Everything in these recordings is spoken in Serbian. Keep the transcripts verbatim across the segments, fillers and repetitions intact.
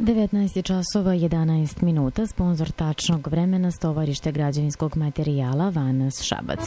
devetnaest časova jedanaest minuta, sponzor tačnog vremena, Stovarište građevinskog materijala Vanas Šabac.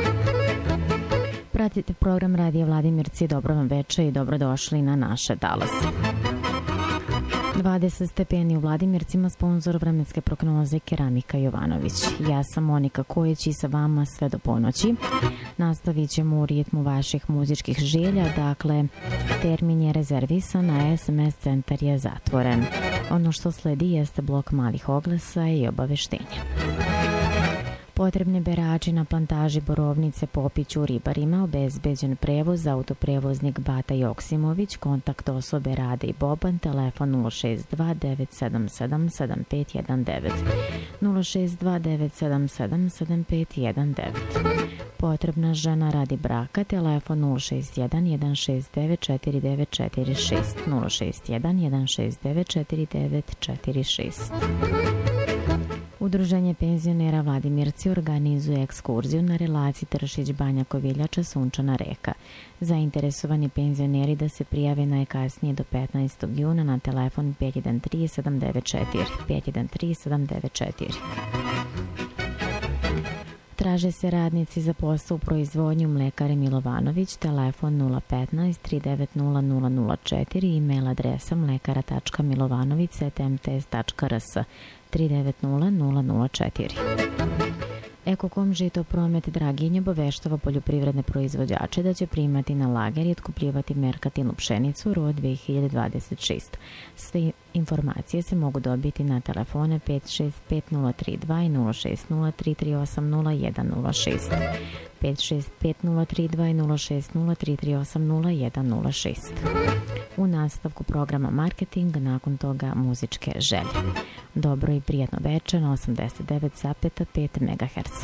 Pratite program Radija Vladimirci, dobro vam veče i dobrodošli na naše talase. dvadeset stepeni u Vladimircima, sponzor vremenske prognoze Keramika Jovanović. Ja sam Monika Kojić i sa vama sve do ponoći. Nastavit ćemo u ritmu vaših muzičkih želja, dakle, termin je rezervisan, a es em es centar je zatvoren. Ono što sledi jeste blok malih oglasa i obaveštenja. Potrebne berači na plantaži Borovnice Popiću u Ribarima, obezbeđen prevoz, autoprevoznik Bata Joksimović, kontakt osobe Rade i Boban, telefon nula šest dva devet sedam sedam sedam pet jedan devet, nula šest dva devet sedam sedam sedam pet jedan devet. Potrebna žena radi braka, telefon nula šest jedan jedan šest devet četiri devet četiri šest, nula šest jedan jedan šest devet četiri devet četiri šest. Udruženje penzionera Vladimirci organizuje ekskurziju na relaciji Tršić-Banja Koviljača Sunčana reka. Zainteresovani penzioneri da se prijave najkasnije do petnaestog juna na telefon pet jedan tri sedam devet četiri, pet jedan tri sedam devet četiri. Traže se radnici za posao u proizvodnju Mlekare Milovanović, telefon nula petnaest tri devet nula nula nula četiri, e-mail adresa mlekara tačka milovanović at m t s tačka r s, tri devet nula nula nula četiri. Ekokom Žito Promet Draginj obaveštava poljoprivredne proizvođače da će primati na lager i otkupljivati merkatilnu pšenicu rod dve hiljade dvadeset šest. Sve informacije se mogu dobiti na telefone pet šest pet nula tri dva i nula šest nula tri tri osam nula jedan nula šest, pet šest pet nula tri dva i nula šest nula tri tri osam nula jedan nula šest. U nastavku programa Marketing, nakon toga muzičke želje. Dobro i prijatno večer na osamdeset devet zarez pet megaherca.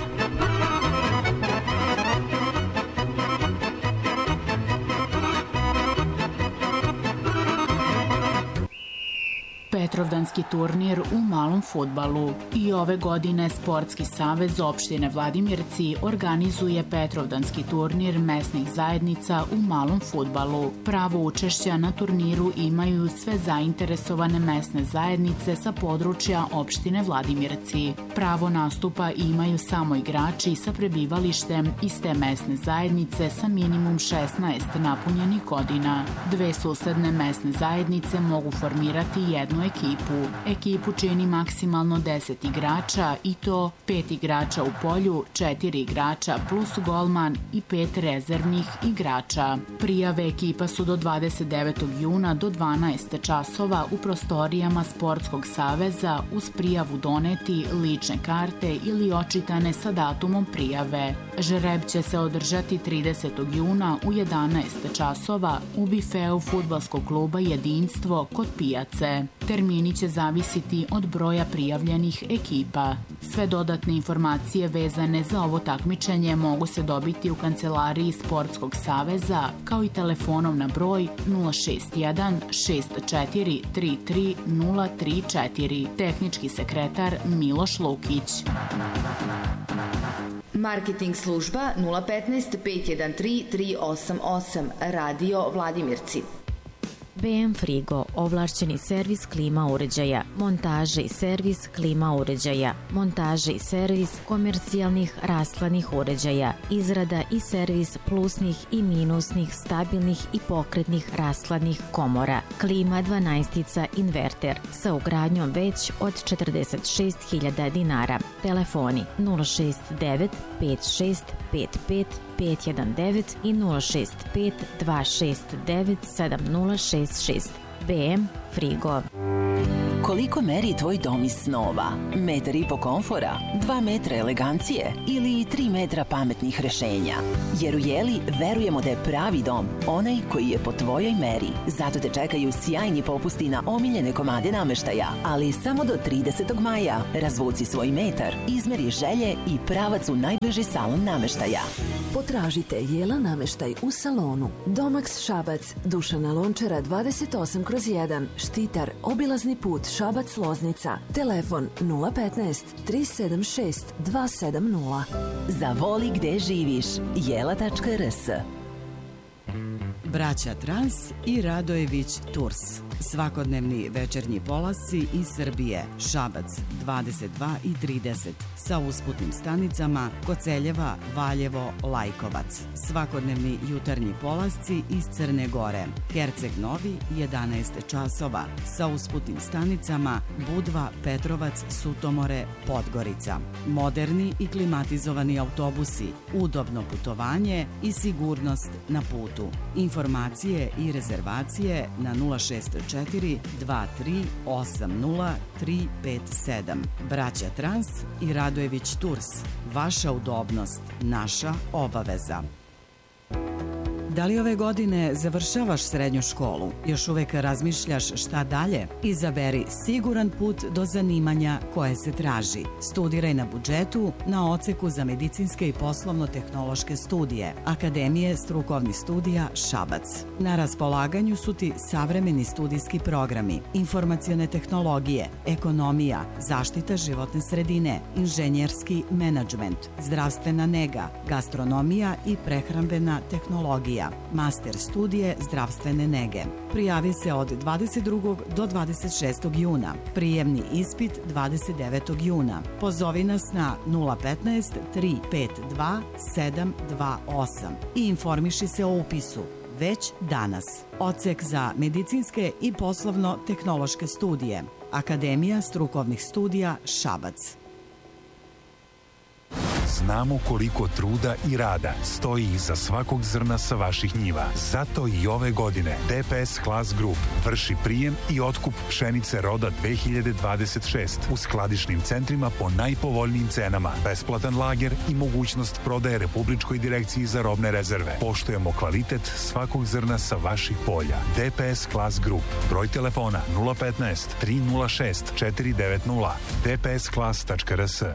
Petrovdanski turnir u malom fudbalu. I ove godine Sportski savez opštine Vladimirci organizuje Petrovdanski turnir mesnih zajednica u malom fudbalu. Pravo učešća na turniru imaju sve zainteresovane mesne zajednice sa područja opštine Vladimirci. Pravo nastupa imaju samo igrači sa prebivalištem iz te mesne zajednice sa minimum šesnaest napunjenih godina. Dve susedne mesne zajednice mogu formirati jednu ekipu. Ekipu čini maksimalno deset igrača i to pet igrača u polju, četiri igrača plus golman i pet rezervnih igrača. Prijave ekipa su do dvadeset devetog juna do dvanaest časova u prostorijama Sportskog saveza uz prijavu doneti lične karte ili očitane sa datumom prijave. Žreb će se održati tridesetog juna u jedanaest časova u bifeu fudbalskog kluba Jedinstvo kod pijace. Termini će zavisiti od broja prijavljenih ekipa. Sve dodatne informacije vezane za ovo takmičenje mogu se dobiti u kancelariji Sportskog saveza kao i telefonom na broj nula šest jedan šest četiri tri tri nula tri četiri. Tehnički sekretar Miloš Lukić. Marketing služba nula petnaest pet jedan tri tri osam osam, Radio Vladimirci. be em Frigo, ovlašćeni servis klima uređaja, montaže i servis klima uređaja, montaže i servis komercijalnih rashladnih uređaja, izrada i servis plusnih i minusnih, stabilnih i pokretnih rashladnih komora, klima dvanaestica inverter sa ugradnjom već od četrdeset šest hiljada dinara. Telefoni nula šest devet pet šest pet pet pet jedan devet i nula šest pet dva šest devet sedam nula šest šest. be em Frigo. Koliko meri tvoj dom iz snova? Metar i po komfora, dva metra elegancije ili tri metra pametnih rešenja? Jer u Jeli verujemo da je pravi dom onaj koji je po tvojoj meri. Zato te čekaju sjajni popusti na omiljene komade nameštaja, ali samo do tridesetog maja. Razvuci svoj metar, izmeri želje i pravac u najbliži salon nameštaja. Potražite Jela nameštaj u salonu. Domax Šabac, Dušana Lončara dvadeset osam kroz jedan, Štitar, obilazni put Šabac-Loznica. Telefon nula petnaest tri sedam šest dva sedam nula. Zavoli gde živiš. jela tačka r s. Braća Trans i Radojević Tours. Svakodnevni večernji polasci iz Srbije, Šabac dvadeset dva i trideset sa usputnim stanicama Koceljeva, Valjevo, Lajkovac. Svakodnevni jutarnji polasci iz Crne Gore, Herceg Novi jedanaest časova sa usputnim stanicama Budva, Petrovac, Sutomore, Podgorica. Moderni i klimatizovani autobusi, udobno putovanje i sigurnost na putu. Informacije i rezervacije na nula šest četiri dva tri osam nula tri pet sedam. Braća Trans i Radojević Tours. Vaša udobnost, naša obaveza. Da li ove godine završavaš srednju školu? Još uvek razmišljaš šta dalje? Izaberi siguran put do zanimanja koje se traži. Studiraj na budžetu na odseku za medicinske i poslovno-tehnološke studije Akademije strukovnih studija Šabac. Na raspolaganju su ti savremeni studijski programi, informacione tehnologije, ekonomija, zaštita životne sredine, inženjerski menadžment, zdravstvena nega, gastronomija i prehrambena tehnologija. Master studije zdravstvene nege. Prijavi se od dvadeset drugog do dvadeset šestog juna. Prijemni ispit dvadeset devetog juna. Pozovi nas na nula petnaest tri pet dva sedam dva osam i informiši se o upisu već danas. Odsek za medicinske i poslovno-tehnološke studije. Akademija strukovnih studija Šabac. Znamo koliko truda i rada stoji iza svakog zrna sa vaših njiva. Zato i ove godine D P S Class Group vrši prijem i otkup pšenice roda dve hiljade dvadeset šest u skladišnim centrima po najpovoljnijim cenama, besplatan lager i mogućnost prodaje Republičkoj direkciji za robne rezerve. Poštujemo kvalitet svakog zrna sa vaših polja. D P S Class Group. Broj telefona nula petnaest tri nula šest četiri devet nula d p s class tačka r s.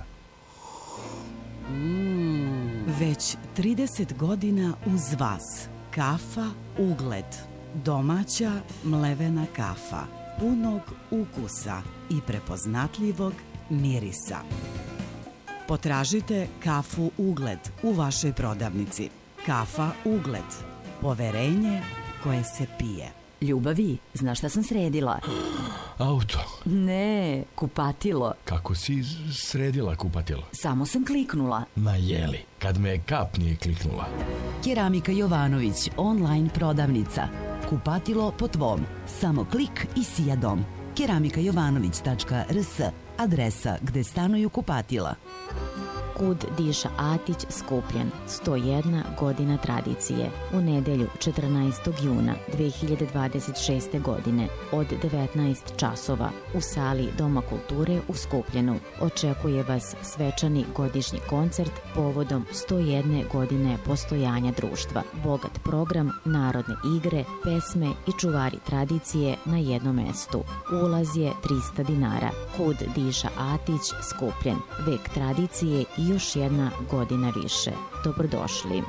Mm, već trideset godina uz vas. Kafa Ugled. Domaća mlevena kafa. Punog ukusa i prepoznatljivog mirisa. Potražite kafu Ugled u vašoj prodavnici. Kafa Ugled. Poverenje koje se pije. Ljubavi, znaš šta sam sredila? Auto. Ne, kupatilo. Kako si sredila kupatilo? Samo sam kliknula. Ma jeli, kad me kap nije kliknula. Keramika Jovanović, online prodavnica. Kupatilo po tvom. Samo klik i sija dom. keramika jovanović tačka r s. Adresa gde stanuju kupatila. Kud diša Atić skupljen, sto jedna godina tradicije. U nedelju četrnaestog juna dve hiljade dvadeset šeste. godine od devetnaest časova u sali Doma kulture u Skupljenu očekuje vas svečani godišnji koncert povodom sto jedne godine postojanja društva. Bogat program, narodne igre, pesme i čuvari tradicije na jednom mestu. Ulaz je trista dinara. Kud diša Atić skupljen, vek tradicije i još jedna godina više. Dobrodošli.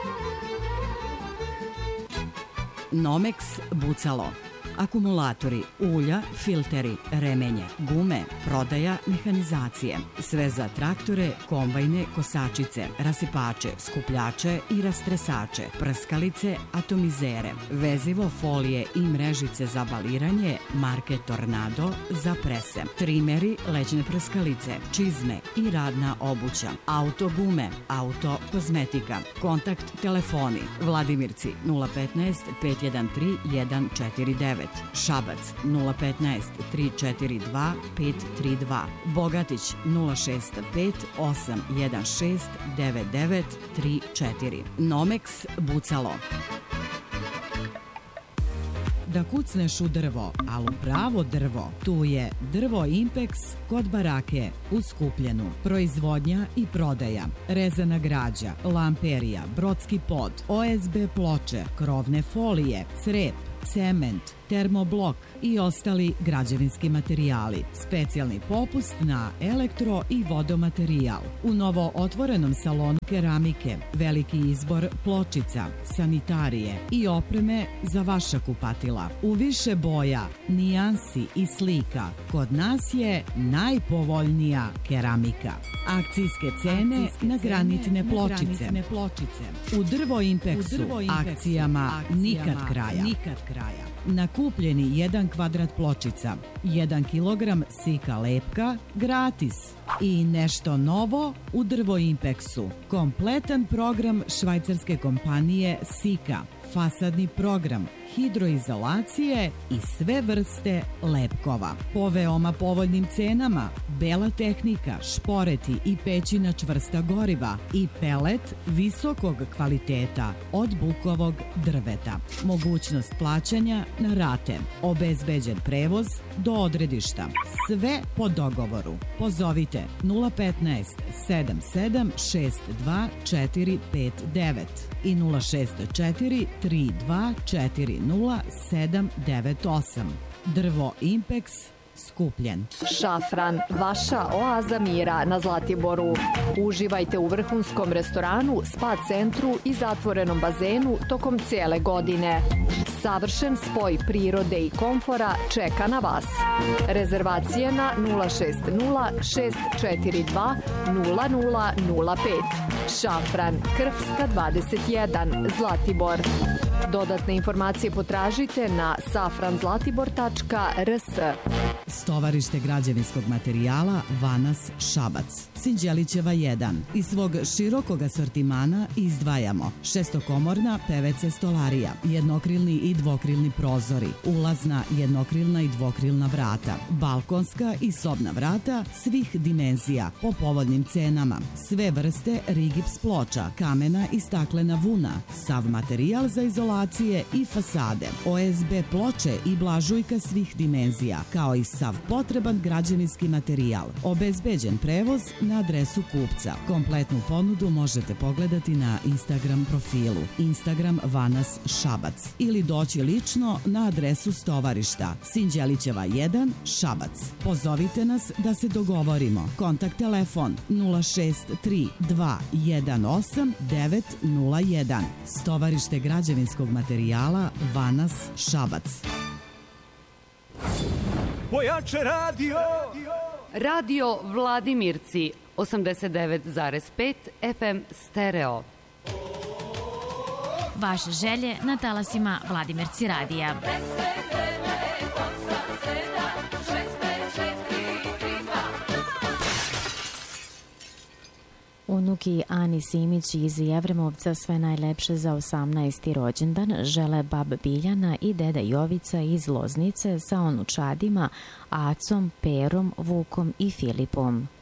Nomex Bucalo. Akumulatori, ulja, filteri, remenje, gume, prodaja, mehanizacije. Sve za traktore, kombajne, kosačice, rasipače, skupljače i rastresače, prskalice, atomizere, vezivo, folije i mrežice za baliranje, marke Tornado za prese, trimeri, leđne prskalice, čizme i radna obuća, auto gume, auto kozmetika, kontakt telefoni, Vladimirci nula petnaest pet jedan tri jedan četiri devet, Šabac nula petnaest tri četiri dva pet tri dva, Bogatić nula šest pet osam jedan šest devet devet tri četiri. Nomex Bucalo. Da kucneš u drvo, ali u pravo drvo, tu je Drvo Impex kod barake u Skupljenu. Proizvodnja i prodaja, rezana građa, lamperija, brodski pod, O S B ploče, krovne folije, crep, cement, termoblok i ostali građevinski materijali. Specijalni popust na elektro i vodomaterijal. U novo otvorenom salonu keramike veliki izbor pločica, sanitarije i opreme za vaša kupatila. U više boja, nijansi i slika kod nas je najpovoljnija keramika. Akcijske cene Akcijske na granitne cene, pločice. Na pločice. U Drvo Impeksu, U Drvo Impeksu akcijama, akcijama nikad kraja. Nikad kraja. Na kupljeni jedan kvadrat pločica, jedan kilogram sika lepka, gratis. I nešto novo u Drvo Impeksu. Kompletan program švajcarske kompanije Sika. Fasadni program, hidroizolacije i sve vrste lepkova. Po veoma povoljnim cenama, bela tehnika, šporeti i pećina čvrsta goriva i pelet visokog kvaliteta od bukovog drveta. Mogućnost plaćanja na rate. Obezbeđen prevoz do odredišta. Sve po dogovoru. Pozovite nula petnaest sedam sedam šest dva četiri pet devet i nula šest četiri tri dva četiri nula sedam devet osam. Drvo Impeks, Skupljen. Šafran, vaša oaza mira na Zlatiboru. Uživajte u vrhunskom restoranu, spa centru i zatvorenom bazenu tokom cijele godine. Savršen spoj prirode i komfora čeka na vas. Rezervacije na nula šest nula šest četiri dva nula nula nula pet. Šafran, Krfska dvadeset jedan, Zlatibor. Dodatne informacije potražite na safran zlatibor tačka r s. Stovarište građevinskog materijala Vanas Šabac, Sinđelićeva jedan. Iz svog širokog asortimana izdvajamo šestokomorna P V C stolarija, jednokrilni i dvokrilni prozori, ulazna jednokrilna i dvokrilna vrata, balkonska i sobna vrata svih dimenzija po povoljnim cenama, sve vrste rigips ploča, kamena i staklena vuna, sav materijal za izolacije i fasade, O S B ploče i blažujka svih dimenzija, kao i sav potreban građevinski materijal. Obezbeđen prevoz na adresu kupca. Kompletnu ponudu možete pogledati na Instagram profilu Instagram Vanas Šabac ili doći lično na adresu stovarišta Sinđelićeva jedan, Šabac. Pozovite nas da se dogovorimo. Kontakt telefon nula šest tri dva jedan osam devet nula jedan. Stovarište građevinskog materijala Vanas Šabac. Pojače radio! Radio Vladimirci, osamdeset devet zarez pet F M stereo. Vaše želje na talasima Vladimirci radija. Unuki Ani Simić iz Jevremovca sve najlepše za osamnaesti rođendan žele bab Biljana i deda Jovica iz Loznice sa unučadima Acom, Perom, Vukom i Filipom.